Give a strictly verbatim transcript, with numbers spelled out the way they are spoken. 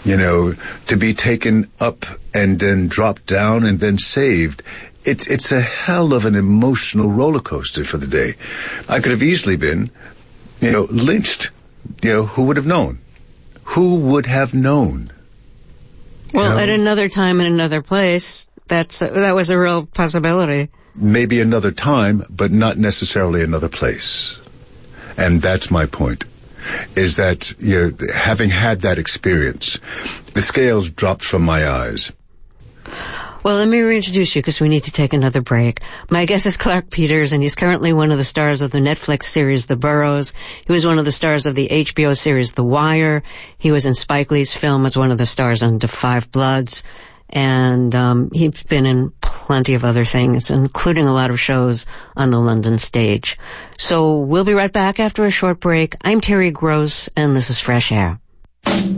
You know, to be taken up and then dropped down and then saved. It's, it's a hell of an emotional roller coaster for the day. I could have easily been, you know, lynched. You know, who would have known? Who would have known? Well, you know? At another time in another place, that's uh, that was a real possibility. Maybe another time, but not necessarily another place. And that's my point, is that, you know, having had that experience, the scales dropped from my eyes. Well, let me reintroduce you because we need to take another break. My guest is Clarke Peters, and he's currently one of the stars of the Netflix series The Burrows. He was one of the stars of the H B O series The Wire. He was in Spike Lee's film as one of the stars on Da Five Bloods. And um, he's been in plenty of other things, including a lot of shows on the London stage. So we'll be right back after a short break. I'm Terry Gross, and this is Fresh Air.